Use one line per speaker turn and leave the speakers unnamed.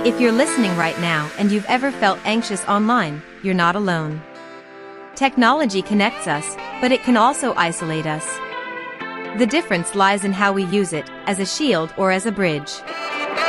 If you're listening right now and you've ever felt anxious online, you're not alone. Technology connects us, but it can also isolate us. The difference lies in how we use it, as a shield or as a bridge.